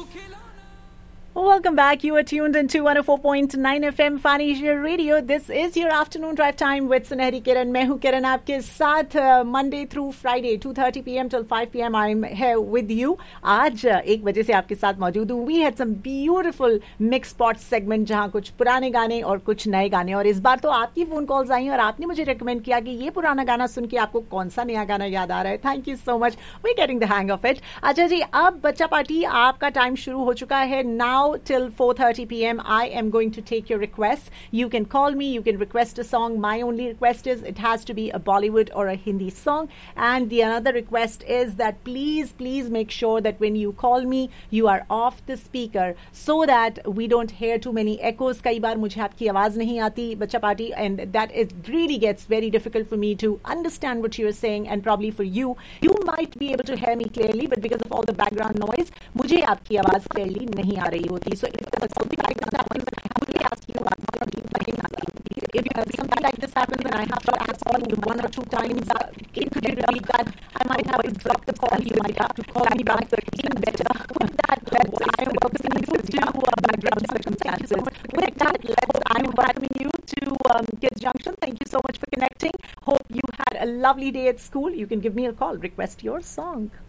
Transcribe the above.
Welcome back. You are tuned into 104.9 FM Financial Radio. This is your afternoon drive time with Sunehri Kiran. मैं हूँ किरण आपके साथ Monday through Friday 2:30 p.m. till 5 p.m. I'm here with you. आज 1 बजे से आपके साथ मौजूद हूँ. We had some beautiful mix spot segment जहाँ कुछ पुराने गाने और कुछ नए गाने और इस बार तो आपकी फोन कॉल्स आई और आपने मुझे रेकमेंड किया कि ये पुराना गाना सुन के आपको कौन सा नया गाना याद आ रहा है. Thank you so much. We getting the hang of it. अच्छा जी, अब बच्चा पार्टी आपका टाइम शुरू हो चुका है. Now till 4:30 p.m. I am going to take your requests. You can call me, you can request a song. My only request is it has to be a Bollywood or a Hindi song. And the another request is that please make sure that when you call me, you are off the speaker so that we don't hear too many echoes. कई बार मुझे आपकी आवाज नहीं आती बच्चा party, and that it really gets very difficult for me to understand what you're saying, and probably for you might be able to hear me clearly, but because of all the background noise, मुझे आपकी आवाज clearly नहीं आ रही होती. So if there's something like this happens, I have to ask you about if something like this happens and I have to ask you 1 or 2 times, could you repeat that? I might have to drop the call. You might have to call me back again better. With that, I am welcoming you to background circumstances. With that, I am welcoming you to Kids Junction. Thank you so much for connecting. Hope you had a lovely day at school. You can give me a call. Request your song.